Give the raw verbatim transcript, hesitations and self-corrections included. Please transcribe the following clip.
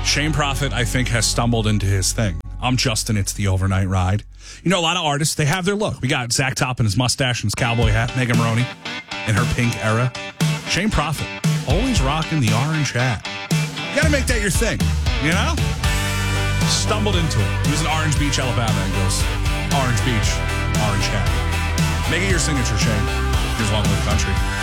Shane Prophet, I think, has stumbled into his thing. I'm Justin, it's the overnight ride. You know, a lot of artists, they have their look. We got Zach Top in his mustache and his cowboy hat, Megan Maroney in her pink era. Shane Prophet, always rocking the orange hat. You got to make that your thing, you know? Stumbled into it. He was in Orange Beach, Alabama, and goes, Orange Beach, orange hat. Make it your signature, Shane. Here's Long Live Country.